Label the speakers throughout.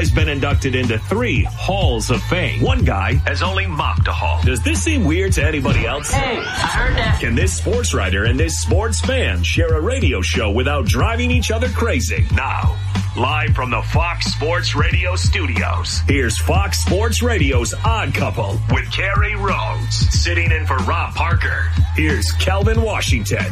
Speaker 1: guy's been inducted into 3 Halls of Fame. One guy has only mopped a hall. Does this seem weird to anybody else?
Speaker 2: Hey, I heard that.
Speaker 1: Can this sports writer and this sports fan share a radio show without driving each other crazy? Now, live from the Fox Sports Radio studios, here's Fox Sports Radio's Odd Couple with Kerry Rhodes. Sitting in for Rob Parker, here's Kelvin Washington.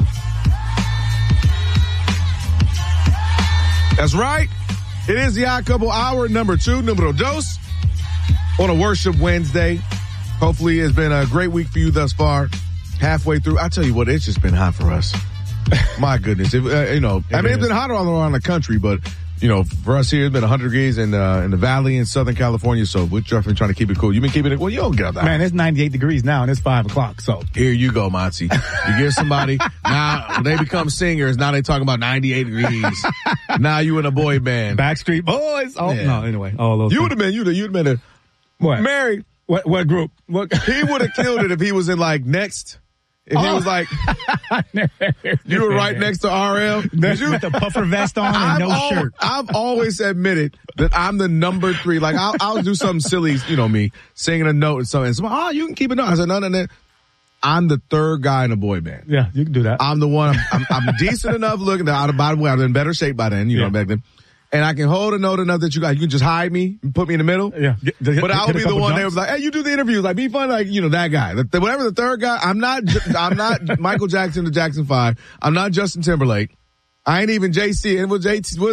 Speaker 3: That's right. It is the Odd Couple hour number 2, numero dos, on a Worship Wednesday. Hopefully it's been a great week for you thus far. Halfway through, I tell you what, it's just been hot for us. My goodness. It's been hotter all around the country, but, for us here, it's been 100 degrees in the valley in Southern California, so we're definitely trying to keep it cool. You've been keeping it, well, you don't get up that.
Speaker 4: Man, it's 98 degrees now, and it's 5 o'clock, so.
Speaker 3: Here you go, Monty. You get somebody, now when they become singers, now they talking about 98 degrees. Now you in a boy band.
Speaker 4: Backstreet Boys. Oh, yeah. No, anyway, all those
Speaker 3: you'd have been
Speaker 4: what?
Speaker 3: Mary.
Speaker 4: What group? What?
Speaker 3: He would have killed it if he was in, Next. If he was you were right next to RL.
Speaker 4: With the puffer vest on and no shirt.
Speaker 3: I've always admitted that I'm the number 3. I'll do something silly, me, singing a note or something. So, you can keep it on. I said, no. I'm the 3rd guy in a boy band.
Speaker 4: Yeah, you can do that.
Speaker 3: I'm the one. I'm decent enough looking. By the way, I'm in better shape by then, back then. And I can hold a note enough that you can just hide me and put me in the middle.
Speaker 4: Yeah.
Speaker 3: But I'll be the one that was like, hey, you do the interviews. Be fun. That guy. Whatever the 3rd guy. I'm not Michael Jackson to Jackson 5. I'm not Justin Timberlake. I ain't even JC. And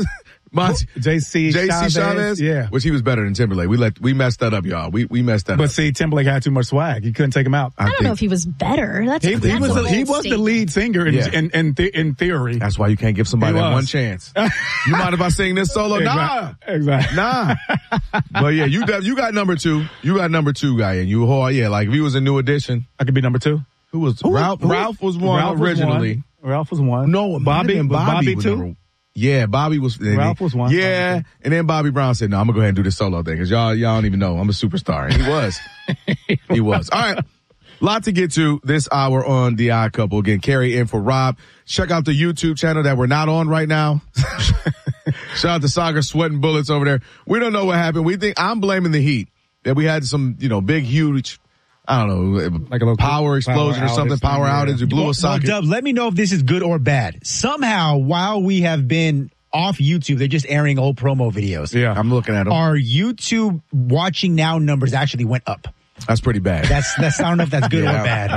Speaker 4: JC
Speaker 3: Chavez.
Speaker 4: Yeah.
Speaker 3: Which he was better than Timberlake. We messed that up, y'all. We messed that up.
Speaker 4: But see, Timberlake had too much swag. You couldn't take him out.
Speaker 5: I don't know if he was better.
Speaker 4: He was the lead singer in theory.
Speaker 3: That's why you can't give somebody that one chance. You mind if I sing this solo?
Speaker 4: Exactly.
Speaker 3: Nah. But yeah, you got number 2. You got number 2 guy, and if he was a new addition,
Speaker 4: I could be number 2.
Speaker 3: Who was Ralph? Ralph was one originally.
Speaker 4: Ralph was 1.
Speaker 3: No,
Speaker 4: Bobby 2.
Speaker 3: Yeah, Bobby was.
Speaker 4: Ralph was 1.
Speaker 3: Yeah, and then Bobby Brown said, "No, I'm gonna go ahead and do this solo thing because y'all don't even know I'm a superstar." And he was. He was. All right, lot to get to this hour on The Odd Couple. Again, Kerry in for Rob. Check out the YouTube channel that we're not on right now. Shout out to Saga Sweating Bullets over there. We don't know what happened. I'm blaming the heat that we had some, big, huge. I don't know, like a little power explosion or something, power outage. It blew a socket.
Speaker 6: Dub, let me know if this is good or bad. Somehow, while we have been off YouTube, they're just airing old promo videos.
Speaker 3: Yeah, I'm looking at them.
Speaker 6: Our YouTube watching now numbers actually went up.
Speaker 3: That's pretty bad.
Speaker 6: That's I don't know if that's good or bad.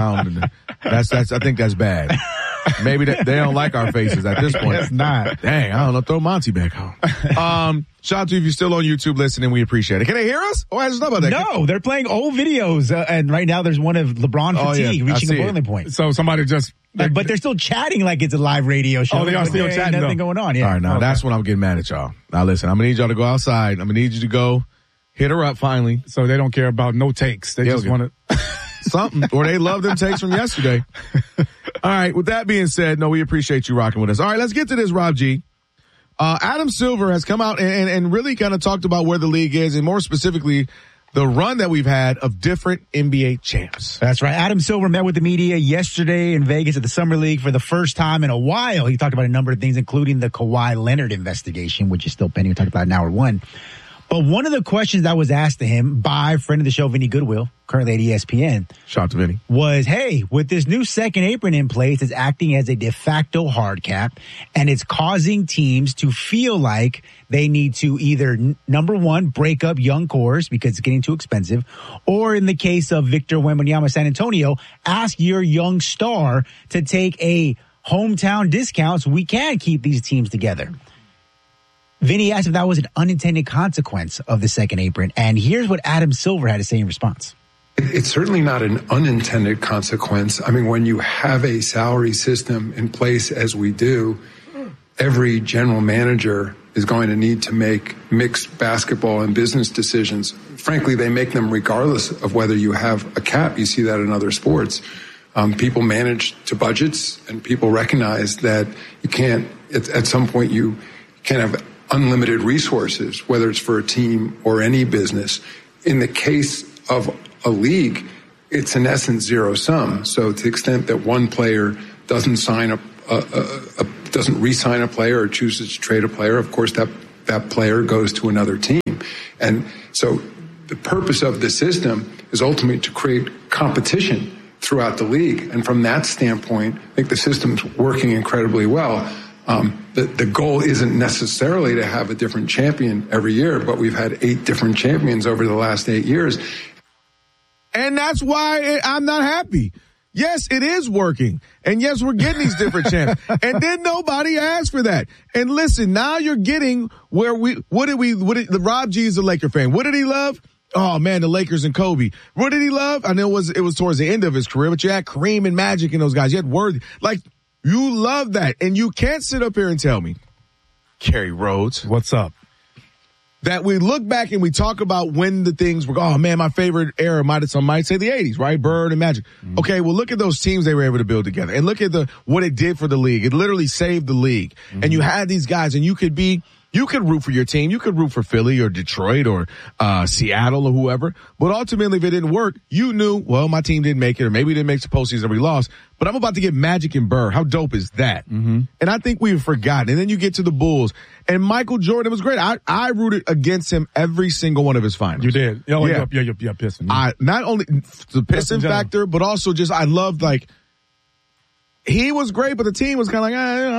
Speaker 3: I think that's bad. Maybe they don't like our faces at this point.
Speaker 4: It's not.
Speaker 3: Dang, I don't know. Throw Monty back home. Shout out to you if you're still on YouTube listening. We appreciate it. Can they hear us? Oh, I just know about that.
Speaker 6: No, they're playing old videos. And right now there's one of LeBron fatigue reaching a boiling point.
Speaker 4: So somebody just...
Speaker 6: But they're still chatting like it's a live radio show.
Speaker 4: Oh, they are still chatting.
Speaker 6: Nothing going on. Yeah.
Speaker 3: All right, now that's when I'm getting mad at y'all. Now listen, I'm going to need y'all to go outside. I'm going to need you to go hit her up finally.
Speaker 4: So they don't care about no takes. They just want to...
Speaker 3: Something. Or they love them takes from yesterday. All right, with that being said, no, we appreciate you rocking with us. All right, let's get to this, Rob G. Adam Silver has come out and really kind of talked about where the league is, and more specifically, the run that we've had of different NBA champs.
Speaker 6: That's right. Adam Silver met with the media yesterday in Vegas at the Summer League for the first time in a while. He talked about a number of things, including the Kawhi Leonard investigation, which is still pending. We talked about in hour 1. But one of the questions that was asked to him by friend of the show, Vinny Goodwill, currently at ESPN.
Speaker 3: Shout out to Vinny.
Speaker 6: Was, hey, with this new second apron in place, it's acting as a de facto hard cap, and it's causing teams to feel like they need to either, number one, break up young cores because it's getting too expensive, or in the case of Victor Wembanyama, San Antonio, ask your young star to take a hometown discount so we can keep these teams together. Vinny asked if that was an unintended consequence of the second apron, and here's what Adam Silver had to say in response.
Speaker 7: It's certainly not an unintended consequence. I mean, when you have a salary system in place as we do, every general manager is going to need to make mixed basketball and business decisions. Frankly, they make them regardless of whether you have a cap. You see that in other sports. People manage to budgets, and people recognize that you can't, at some point, you can't have unlimited resources, whether it's for a team or any business. In the case of a league, it's in essence zero sum. So to the extent that one player doesn't doesn't re-sign a player or chooses to trade a player, of course that player goes to another team. And so the purpose of the system is ultimately to create competition throughout the league. And from that standpoint, I think the system's working incredibly well. The goal isn't necessarily to have a different champion every year, but we've had 8 different champions over the last 8 years.
Speaker 3: And that's why I'm not happy. Yes, it is working. And yes, we're getting these different champs. And then nobody asked for that. And listen, now you're getting where the Rob G is a Laker fan. What did he love? Oh man, the Lakers and Kobe. What did he love? I know it was towards the end of his career, but you had Kareem and Magic and those guys. You had Worthy. Like, you love that. And you can't sit up here and tell me, Kerry Rhodes,
Speaker 4: what's up?
Speaker 3: That we look back and we talk about when the things were, oh man, my favorite era some might say the 80s, right? Bird and Magic. Mm-hmm. Okay, well look at those teams they were able to build together. And look at what it did for the league. It literally saved the league. Mm-hmm. And you had these guys and you could root for your team. You could root for Philly or Detroit or Seattle or whoever. But ultimately, if it didn't work, you knew, well, my team didn't make it, or maybe we didn't make the postseason and we lost. But I'm about to get Magic and Bird. How dope is that? Mm-hmm. And I think we've forgotten. And then you get to the Bulls. And Michael Jordan, it was great. I rooted against him every single one of his finals.
Speaker 4: You did? Oh, yeah. You're pissing.
Speaker 3: Not only the pissing factor, but also just I loved, like, he was great, but the team was kind of like,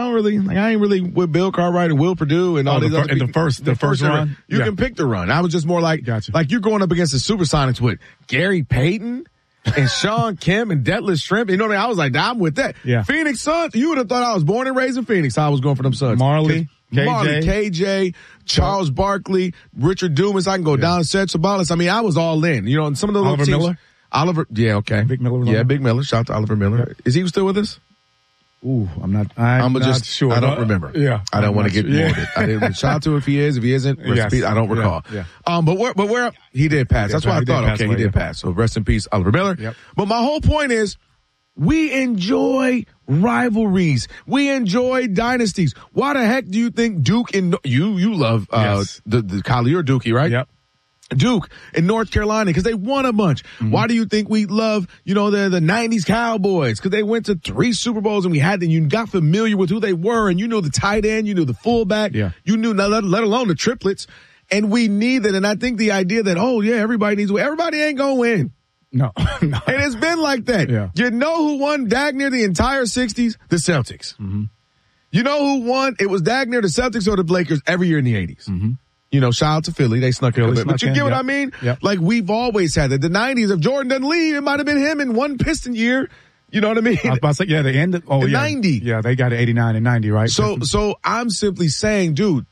Speaker 3: I ain't really with Bill Cartwright and Will Purdue and all these other people.
Speaker 4: The first run?
Speaker 3: You can pick the run. I was just more like,
Speaker 4: gotcha.
Speaker 3: Like you're going up against the Supersonics with Gary Payton and Sean Kemp and Detlef Schrempf. You know what I mean? I was like, I'm with that.
Speaker 4: Yeah.
Speaker 3: Phoenix Suns, you would have thought I was born and raised in Phoenix. I was going for them Suns.
Speaker 4: Marley,
Speaker 3: KJ, Charles Barkley, Richard Dumas. I can go down Serge Sabalas. I mean, I was all in. You know, and some of the little teams.
Speaker 4: Miller?
Speaker 3: Yeah, okay.
Speaker 4: Big Miller.
Speaker 3: Yeah, Big Miller. Shout out to Oliver Miller. Yeah. Is he still with us?
Speaker 4: Ooh, I'm not sure.
Speaker 3: I don't remember.
Speaker 4: Yeah.
Speaker 3: I don't want to get morbid. I didn't shout out to if he is. If he isn't, rest in peace. I don't recall.
Speaker 4: Yeah.
Speaker 3: But where he did pass. That's why I thought, okay, he did pass. So rest in peace, Oliver Miller.
Speaker 4: Yep.
Speaker 3: But my whole point is, we enjoy rivalries. We enjoy dynasties. Why the heck do you think Duke and you love, the Kyle, you're Dookie, right?
Speaker 4: Yep.
Speaker 3: Duke in North Carolina because they won a bunch. Mm-hmm. Why do you think we love, the 90s Cowboys? Because they went to 3 Super Bowls and you got familiar with who they were and you knew the tight end, you knew the fullback, you knew, let alone the triplets. And we need that. And I think the idea that, everybody needs to win. Everybody ain't going to win.
Speaker 4: No.
Speaker 3: And it's been like that.
Speaker 4: Yeah.
Speaker 3: You know who won dag near the entire 60s? The Celtics.
Speaker 4: Mm-hmm.
Speaker 3: You know who won? It was dag near the Celtics or the Lakers every year in the 80s.
Speaker 4: Mm-hmm.
Speaker 3: Shout out to Philly. They snuck in. But you get what I mean?
Speaker 4: Yep.
Speaker 3: Like, we've always had that. The 90s, if Jordan doesn't leave, it might have been him in one Piston year. You know what I mean?
Speaker 4: I was about to say, the end of,
Speaker 3: 90.
Speaker 4: Yeah, they got 89 and 90, right?
Speaker 3: So I'm simply saying, dude,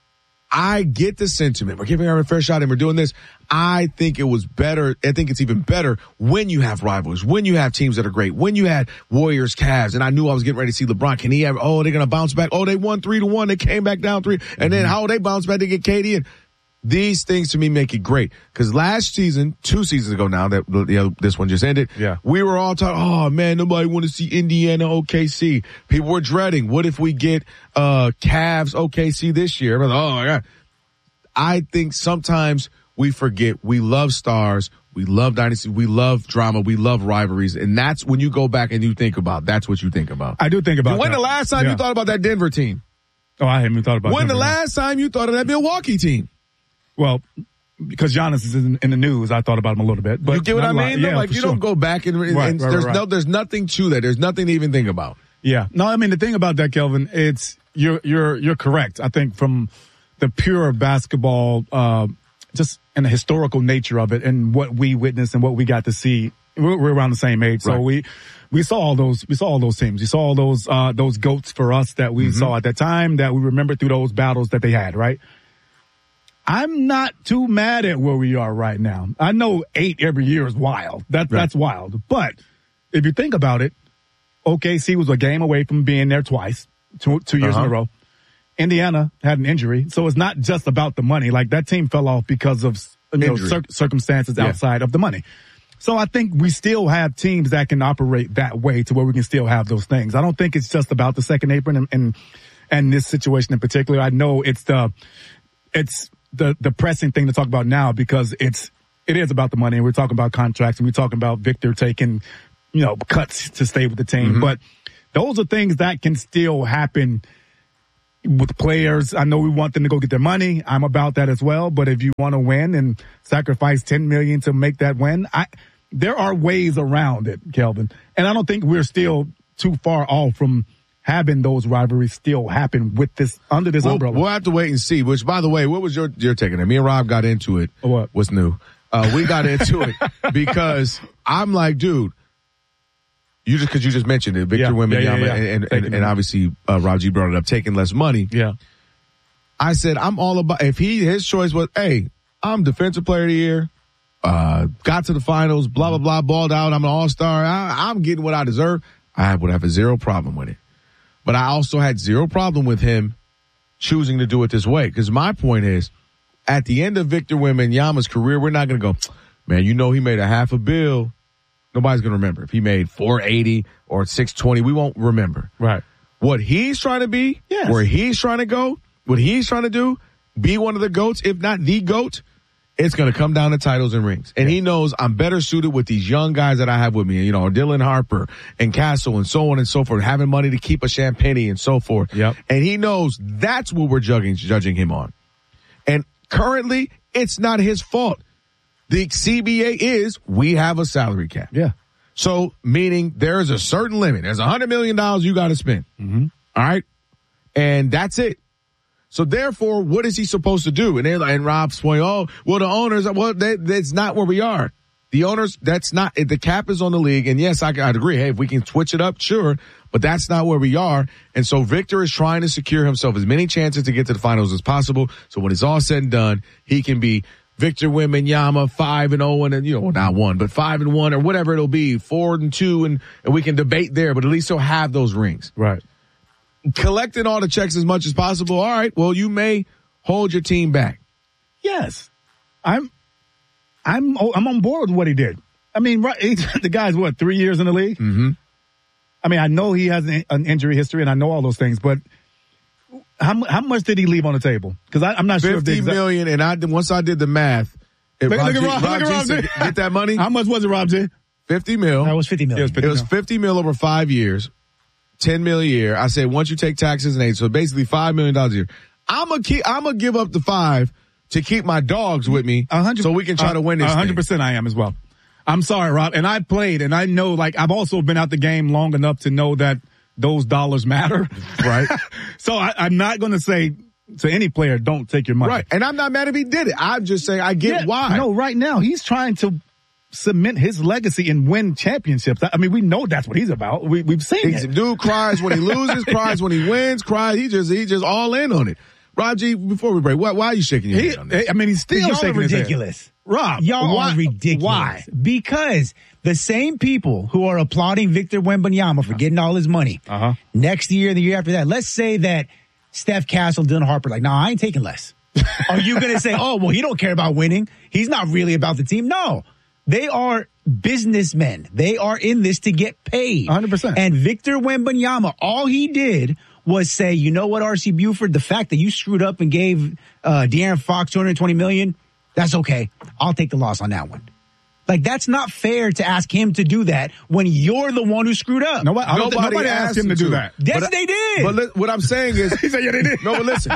Speaker 3: I get the sentiment. We're giving her a fair shot and we're doing this. I think it was better. I think it's even better when you have rivals, when you have teams that are great, when you had Warriors, Cavs, and I knew I was getting ready to see LeBron. Can he have, they're going to bounce back. They won 3-1. They came back down 3. And then how they bounce back to get KD in. These things to me make it great. Cause last season, 2 seasons ago now that this one just ended, we were all talking, oh man, nobody want to see Indiana OKC. People were dreading, what if we get, Cavs OKC this year? Like, oh my God. I think sometimes we forget we love stars. We love dynasty. We love drama. We love rivalries. And that's when you go back and you think about, that's what you think about.
Speaker 4: I do think about
Speaker 3: When the last time you thought about that Denver team?
Speaker 4: Oh, I haven't thought about
Speaker 3: When the last time you thought of that Milwaukee team?
Speaker 4: Well, because Giannis is in the news, I thought about him a little bit. But
Speaker 3: you get what I mean?
Speaker 4: Yeah,
Speaker 3: like, you don't go back and there's nothing to that. There's nothing to even think about.
Speaker 4: Yeah. No, I mean, the thing about that, Kelvin, it's, you're correct. I think from the pure basketball, just in the historical nature of it and what we witnessed and what we got to see, we're around the same age. So we saw all those teams. We saw all those GOATs for us that we saw at that time that we remember through those battles that they had, right? I'm not too mad at where we are right now. I know 8 every year is wild. That's wild. But if you think about it, OKC was a game away from being there twice, two years in a row. Indiana had an injury. So it's not just about the money. Like, that team fell off because of circumstances outside of the money. So I think we still have teams that can operate that way to where we can still have those things. I don't think it's just about the second apron and this situation in particular. I know it's the pressing thing to talk about now because it is about the money, and we're talking about contracts, and we're talking about Victor taking, cuts to stay with the team. But those are things that can still happen with players, I know we want them to go get their money. I'm about that as well. But if you want to win and sacrifice $10 million to make that win, there are ways around it, Kelvin. And I don't think we're still too far off from having those rivalries still happen with this under this umbrella.
Speaker 3: We'll have to wait and see. Which, by the way, what was your take on it? Me and Rob got into it.
Speaker 4: What?
Speaker 3: What's new? We got into it because I'm like, dude, because you just mentioned it, Victor Wembanyama, and obviously Rob G brought it up, taking less money.
Speaker 4: Yeah.
Speaker 3: I said, I'm all about, if his choice was, hey, I'm defensive player of the year, got to the finals, blah, blah, blah, balled out, I'm an all-star, I'm getting what I deserve, I would have zero problem with it. But I also had zero problem with him choosing to do it this way. Because my point is, at the end of Victor Wembanyama's career, we're not going to go, man, he made a $500 million. Nobody's going to remember. If he made $480 or $620, we won't remember.
Speaker 4: Right.
Speaker 3: What he's trying to be, where he's trying to go, what he's trying to do, be one of the GOATs, if not the GOAT, it's going to come down to titles and rings. And he knows I'm better suited with these young guys that I have with me, Dylan Harper and Castle and so on and so forth, having money to keep a Champagnie and so forth.
Speaker 4: Yep.
Speaker 3: And he knows that's what we're judging him on. And currently, it's not his fault. The CBA is we have a salary cap.
Speaker 4: Yeah.
Speaker 3: So, meaning there is a certain limit. There's $100 million you got to spend.
Speaker 4: Mm-hmm.
Speaker 3: All right. And that's it. So therefore, what is he supposed to do? And they're like, and Rob's point, the owners, that's not where we are. The owners, the cap is on the league. And yes, I'd agree. Hey, if we can switch it up, sure. But that's not where we are. And so Victor is trying to secure himself as many chances to get to the finals as possible. So when it's all said and done, he can be Victor Wembanyama 5-0 and not 1, but 5-1 or whatever it'll be, 4-2, and we can debate there, but at least he'll have those rings.
Speaker 4: Right.
Speaker 3: Collecting all the checks as much as possible. All right. Well, you may hold your team back.
Speaker 4: Yes. I'm on board with what he did. I mean, the guy's 3 years in the league?
Speaker 3: Mm-hmm.
Speaker 4: I mean, I know he has an injury history and I know all those things, but how much did he leave on the table? Because I'm not sure if
Speaker 3: $50 million, and once I did the math,
Speaker 4: look at Rob G.
Speaker 3: Get that money.
Speaker 4: How much was it, Rob G?
Speaker 3: $50 million.
Speaker 6: That was $50 million.
Speaker 3: It was $50 million over 5 years, $10 million a year. I said once you take taxes and aid, so basically $5 million a year. I'm gonna give up the $5 million to keep my dogs with me, so we can try to win this.
Speaker 4: 100%, I am as well. I'm sorry, Rob, and I played, and I know, I've also been out the game long enough to know that those dollars matter.
Speaker 3: Right.
Speaker 4: So I'm not going to say to any player, don't take your money.
Speaker 3: Right. And I'm not mad if he did it. I'm just saying I get why.
Speaker 4: No, right now he's trying to cement his legacy and win championships. I mean, we know that's what he's about. We've seen it.
Speaker 3: Dude cries when he loses, cries when he wins, cries. He just all in on it. Rob G, before we break, why are you shaking your head on this?
Speaker 4: I mean, he's still
Speaker 6: y'all
Speaker 4: shaking
Speaker 6: are
Speaker 4: his head.
Speaker 6: ridiculous.
Speaker 4: Rob,
Speaker 6: y'all are ridiculous.
Speaker 4: Why?
Speaker 6: Because the same people who are applauding Victor Wembanyama for getting all his money next year, the year after that, let's say that Steph Castle, Dylan Harper, I ain't taking less. Are you going to say, oh, well, he don't care about winning. He's not really about the team. No, they are businessmen. They are in this to get paid.
Speaker 4: 100%.
Speaker 6: And Victor Wembanyama, all he did was say, you know what, R.C. Buford, the fact that you screwed up and gave De'Aaron Fox $220 million, that's okay. I'll take the loss on that one. That's not fair to ask him to do that when you're the one who screwed up.
Speaker 4: Nobody asked him to do that.
Speaker 6: Yes, they did.
Speaker 3: But what I'm saying is,
Speaker 4: he said, yeah, they did.
Speaker 3: No, but listen,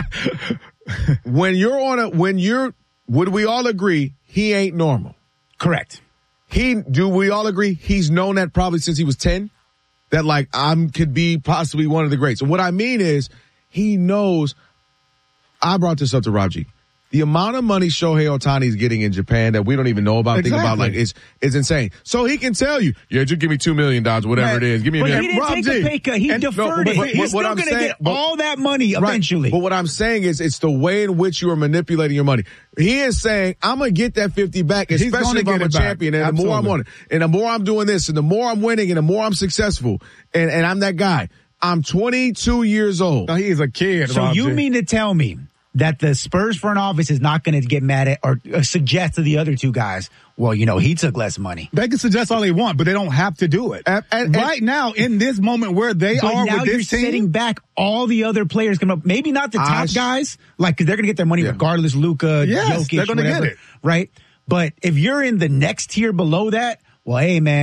Speaker 3: would we all agree he ain't normal?
Speaker 6: Correct.
Speaker 3: Do we all agree he's known that probably since he was 10? That could be possibly one of the greats. And what I mean is, he knows, I brought this up to Rob G. The amount of money Shohei Ohtani is getting in Japan that we don't even know about, think about, is insane. So he can tell you, just give me $2 million, whatever it is. Give me
Speaker 6: but
Speaker 3: $1
Speaker 6: he didn't take a pay cut. He deferred it. He's still going to get all that money eventually.
Speaker 3: But what I'm saying is, it's the way in which you are manipulating your money. He is saying, I'm going to get that 50 back, especially if I'm a champion. And the more I'm on it, and the more I'm doing this, and the more I'm winning, and the more I'm successful, and I'm that guy. I'm 22 years old.
Speaker 4: No, he is a kid,
Speaker 6: So
Speaker 4: Rob
Speaker 6: you
Speaker 4: G.
Speaker 6: mean to tell me that the Spurs front office is not going to get mad at or suggest to the other two guys, well, he took less money.
Speaker 4: They can suggest all they want, but they don't have to do it. And right now, in this moment where they are
Speaker 6: now
Speaker 4: with this
Speaker 6: you're
Speaker 4: team,
Speaker 6: setting back all the other players coming up. Maybe not the top guys, because they're going to get their money regardless. Luka, Jokic,
Speaker 4: they're going to get it.
Speaker 6: Right? But if you're in the next tier below that, well, hey, man,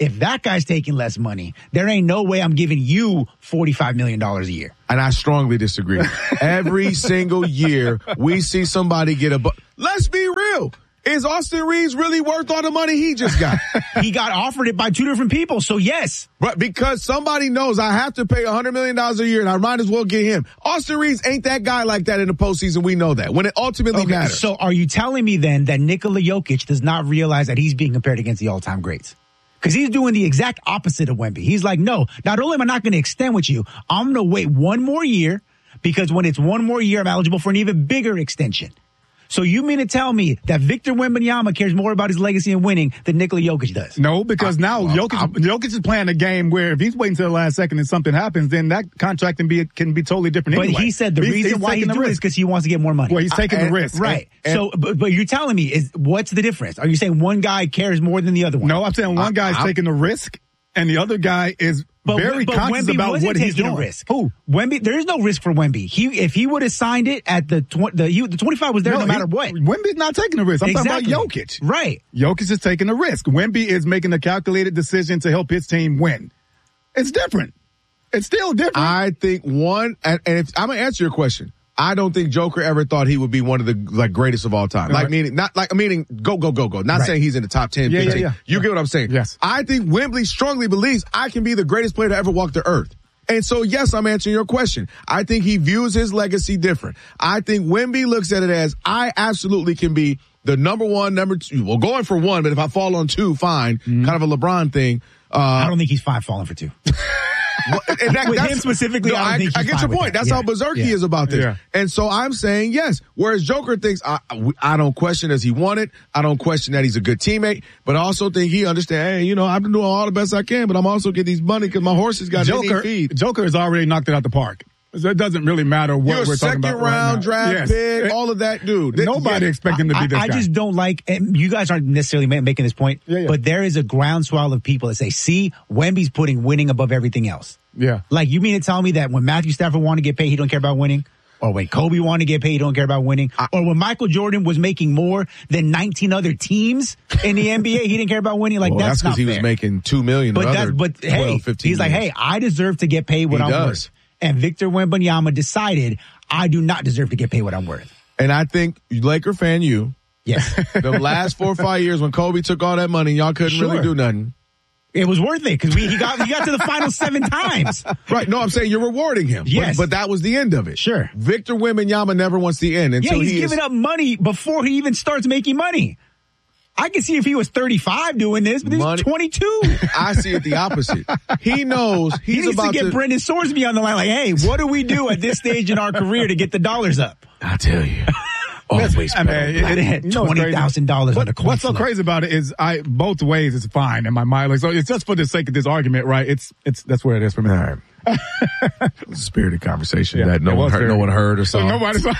Speaker 6: if that guy's taking less money, there ain't no way I'm giving you $45 million a year.
Speaker 3: And I strongly disagree. Every single year, we see somebody get let's be real. Is Austin Reeves really worth all the money he just got?
Speaker 6: He got offered it by two different people, so yes.
Speaker 3: But because somebody knows I have to pay $100 million a year and I might as well get him. Austin Reeves ain't that guy like that in the postseason. We know that. When it ultimately matters.
Speaker 6: So are you telling me then that Nikola Jokic does not realize that he's being compared against the all-time greats? Because he's doing the exact opposite of Wemby. He's like, no, not only am I not going to extend with you, I'm going to wait one more year, because when it's one more year, I'm eligible for an even bigger extension. So you mean to tell me that Victor Wembanyama cares more about his legacy and winning than Nikola Jokic does?
Speaker 4: No, because Jokic is playing a game where if he's waiting till the last second and something happens, then that contract can be totally different
Speaker 6: But
Speaker 4: anyway.
Speaker 6: he said the reason why he's doing it is because he wants to get more money.
Speaker 4: Well, he's taking the risk.
Speaker 6: Right. But you're telling me, what's the difference? Are you saying one guy cares more than the other one?
Speaker 4: No, I'm saying one guy's taking the risk and the other guy is very conscious
Speaker 6: Wemby
Speaker 4: about what he's doing.
Speaker 6: Risk. Who? Wemby? There is no risk for Wemby. If he would have signed it at the 25 was there no matter what.
Speaker 4: Wemby's not taking the risk. I'm talking about Jokic.
Speaker 6: Right.
Speaker 4: Jokic is taking the risk. Wemby is making a calculated decision to help his team win. It's different. It's still different.
Speaker 3: I think and if I'm gonna answer your question. I don't think Joker ever thought he would be one of the greatest of all time. Meaning go. Not saying he's in the top 10, 15.
Speaker 4: Yeah.
Speaker 3: You get what I'm saying?
Speaker 4: Yes.
Speaker 3: I think Wemby strongly believes I can be the greatest player to ever walk the earth. And so, yes, I'm answering your question. I think he views his legacy different. I think Wemby looks at it as I absolutely can be the number one, number two. Well, going for one, but if I fall on two, fine. Mm-hmm. Kind of a LeBron thing.
Speaker 6: I don't think he's fine falling for two. With him specifically, no, I
Speaker 3: get your point. That's how berserk he is about this. Yeah. And so I'm saying yes. Whereas Joker thinks I don't question does he want it. I don't question that he's a good teammate, but I also think he understands. Hey, I've been doing all the best I can, but I'm also getting these money because my horse has got feed.
Speaker 4: Joker has already knocked it out the park. So it doesn't really matter what we're talking about.
Speaker 3: Second round draft pick, all of that, dude.
Speaker 4: Nobody expect him to be this guy.
Speaker 6: I just don't like, and you guys aren't necessarily making this point, but there is a groundswell of people that say, see, Wemby's putting winning above everything else.
Speaker 4: Yeah.
Speaker 6: Like, you mean to tell me that when Matthew Stafford wanted to get paid, he don't care about winning? Or when Kobe wanted to get paid, he don't care about winning? Or when Michael Jordan was making more than 19 other teams in the NBA, he didn't care about winning? Like, that's not fair.
Speaker 3: Because he was making $2 million.
Speaker 6: But hey, he's like, hey, I deserve to get paid what I'm worth. And Victor Wembanyama decided, I do not deserve to get paid what I'm worth.
Speaker 3: And I think, Laker fan,
Speaker 6: yes,
Speaker 3: the last 4 or 5 years when Kobe took all that money, y'all couldn't really do nothing.
Speaker 6: It was worth it because he got to the final 7 times.
Speaker 3: Right. No, I'm saying you're rewarding him.
Speaker 6: Yes.
Speaker 3: But that was the end of it.
Speaker 6: Sure.
Speaker 3: Victor Wembanyama never wants the end until
Speaker 6: he's giving up money before he even starts making money. I can see if he was 35 doing this, but he's 22.
Speaker 3: I see it the opposite. He knows
Speaker 6: he needs about to get Brendan Sorsby on the line. Like, hey, what do we do at this stage in our career to get the dollars up?
Speaker 3: I tell you. Always.
Speaker 6: $20,000 on the coin.
Speaker 4: What's so crazy about it is both ways it's fine in my mind. Like, so it's just for the sake of this argument, right? That's where it is for me.
Speaker 3: All right. It's a spirited conversation that no one heard or saw.
Speaker 4: Nobody saw.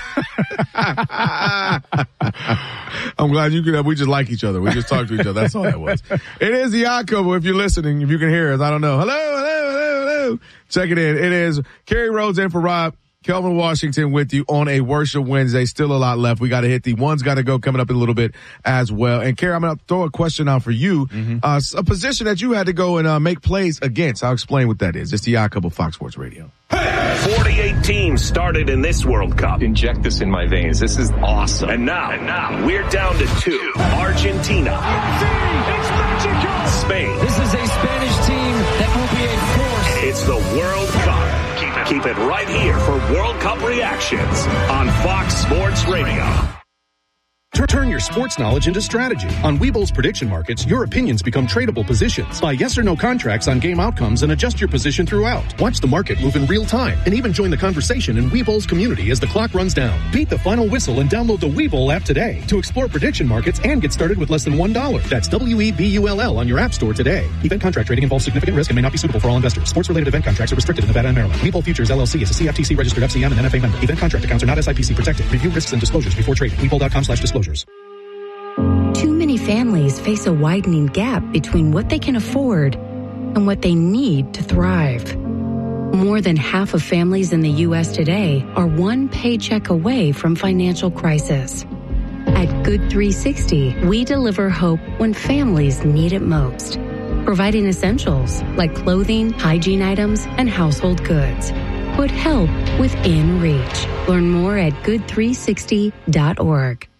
Speaker 3: I'm glad we just like each other. We just talk to each other. That's all that was. It is the Odd Couple. If you're listening, if you can hear us, I don't know. Hello. Check it in. It is Kerry Rhodes in for Rob. Kelvin Washington with you on a Worship Wednesday. Still a lot left. We got to hit the one's got to go coming up in a little bit as well. And Kerry, I'm going to throw a question out for you. Mm-hmm. A position that you had to go and make plays against. I'll explain what that is. It's the Odd Couple, Fox Sports Radio.
Speaker 1: 48 teams started in this World Cup.
Speaker 2: Inject this in my veins. This is awesome.
Speaker 1: And now we're down to 2. Argentina.
Speaker 5: It's magical.
Speaker 1: Spain.
Speaker 5: This is a Spanish team that will be a force.
Speaker 1: It's the World Cup. Keep it right here for World Cup reactions on Fox Sports Radio.
Speaker 8: Turn your sports knowledge into strategy. On Webull's prediction markets, your opinions become tradable positions. Buy yes or no contracts on game outcomes and adjust your position throughout. Watch the market move in real time and even join the conversation in Webull's community as the clock runs down. Beat the final whistle and download the Webull app today to explore prediction markets and get started with less than $1. That's WEBULL on your app store today. Event contract trading involves significant risk and may not be suitable for all investors. Sports-related event contracts are restricted in Nevada and Maryland. Webull Futures LLC is a CFTC registered FCM and NFA member. Event contract accounts are not SIPC protected. Review risks and disclosures before trading. Webull.com/disclosures.
Speaker 9: Too many families face a widening gap between what they can afford and what they need to thrive. More than half of families in the U.S. today are one paycheck away from financial crisis. At Good 360, we deliver hope when families need it most. providing essentials like clothing, hygiene items, and household goods. Put help within reach. Learn more at good360.org.